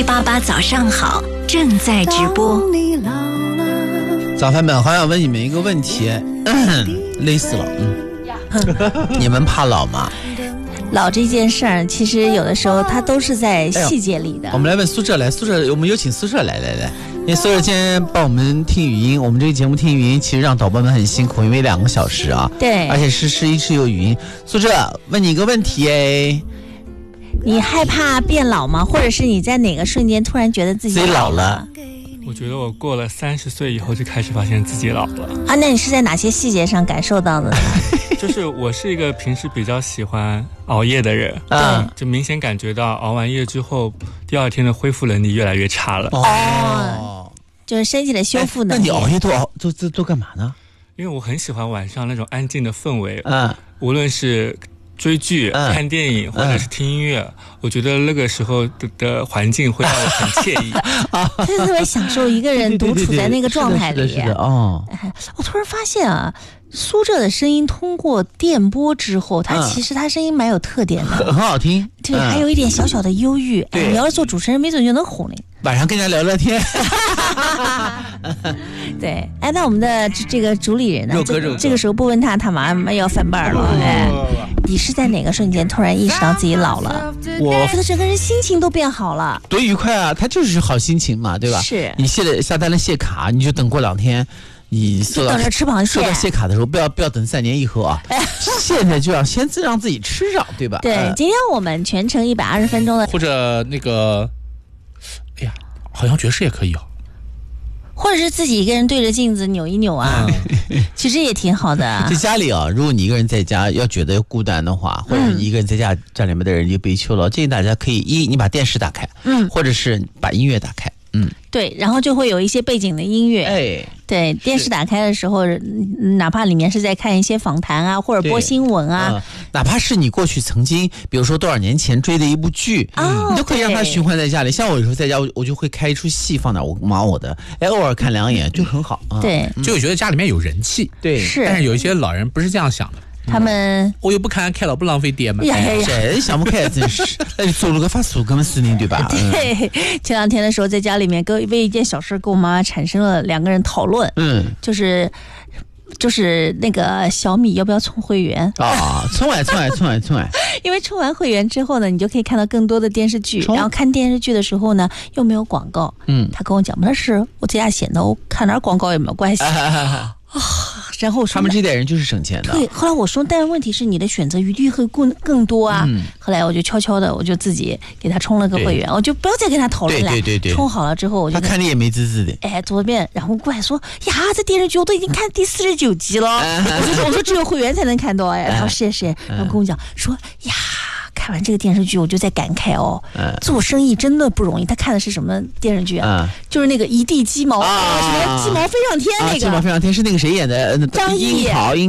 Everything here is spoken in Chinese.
88早上好正在直播。 早饭们，好想问你们一个问题，累死了。你们怕老吗？ 老这件事儿，其实有的时候它都是在细节里的。 我们来问苏浙来，苏浙，我们有请苏浙来。因为苏浙今天帮我们听语音，我们这个节目听语音其实让导播们很辛苦，因为2个小时啊。 对， 而且是一直有语音。苏浙，问你一个问题哎， 你害怕变老吗？或者是你在哪个瞬间突然觉得自己老了？ 我觉得我过了30岁以后就开始发现自己老了啊。那你是在哪些细节上感受到的呢？ 就是我是一个平时比较喜欢熬夜的人，就明显感觉到熬完夜之后第2天的恢复能力越来越差了。 就是身体的修复能力。 那你熬夜都干嘛呢？ 因为我很喜欢晚上那种安静的氛围，无论是追剧、看电影或者是听音乐，我觉得那个时候的环境会让我很惬意。 他就特别享受一个人独处在那个状态里。 是的哦。 我突然发现啊，苏浙的声音通过电波之后，其实他声音蛮有特点的， 很好听。 对，还有一点小小的忧郁。你要是做主持人，没准就能哄你。 晚上跟人家聊天。 对，那我们的这个主理人呢？ 肉哥这个时候不问他马上要翻瓣了。你是在哪个瞬间突然意识到自己老了？我觉得整个人心情都变好了， 多愉快啊！他就是好心情嘛，对吧？ 是你下单了谢卡，你就等过2天。你就等着吃螃蟹， 收到谢卡的时候，不要等3年以后啊！现在就要先让自己吃上，对吧？ 对，今天我们全程120分钟的， 或者那个，哎呀，好像爵士也可以哦。 或者是自己一个人对着镜子扭一扭啊，其实也挺好的。 在家里啊，如果你一个人在家要觉得孤单的话，或者是一个人在家里面的人就悲秋了，建议大家可以你把电视打开，或者是把音乐打开， 对，然后就会有一些背景的音乐。对，电视打开的时候，哪怕里面是在看一些访谈啊，或者播新闻啊， 哪怕是你过去曾经，比如说多少年前追的一部剧，你都可以让它循环在家里。像我有时候在家，我就会开一出戏放那，我忙我的，偶尔看2眼就很好。 对， 就觉得家里面有人气。 对， 是。 但是有一些老人不是这样想的。 他们我又不看开了，不浪费电嘛。 谁想不开真是，那就走了个发俗根本事情，对吧？ 对，前2天的时候在家里面为一件小事跟我妈产生了2个人讨论。就是那个小米要不要充会员啊？充完。 因为充完会员之后呢，你就可以看到更多的电视剧，然后看电视剧的时候呢又没有广告。他跟我讲，那是我在家闲的，我看哪广告也没有关系。然后他们这代人就是省钱的。 对，后来我说，但是问题是你的选择余地会更多啊。后来我就悄悄的，我就自己给他充了个会员，我就不要再跟他讨论了。 对， 充好了之后， 他看你也没滋滋的。 左边，然后过来说呀，这电视剧我都已经看第49集了。我说只有会员才能看到哎。然后是，然后跟我讲说呀。看完这个电视剧，我就在感慨做生意真的不容易。他看的是什么电视剧啊？就是那个一地鸡毛，什么鸡毛飞上天那个。 鸡毛飞上天是那个谁演的？ 张译。